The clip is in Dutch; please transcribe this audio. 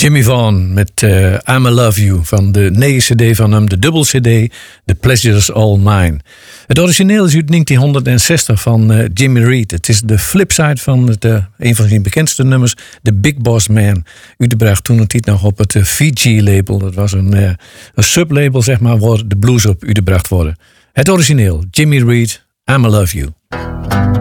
Jimmy Vaughan met I'm a Love You van de 9 cd van hem, de dubbel cd The Pleasure's All Mine. Het origineel is uit 1960 van Jimmy Reed. Het is de flipside van een van zijn bekendste nummers, The Big Boss Man. Uitgebracht toen het nog op het Fiji-label. Dat was een sublabel, zeg maar, waar de blues op uitgebracht worden. Het origineel, Jimmy Reed, I'm a Love You.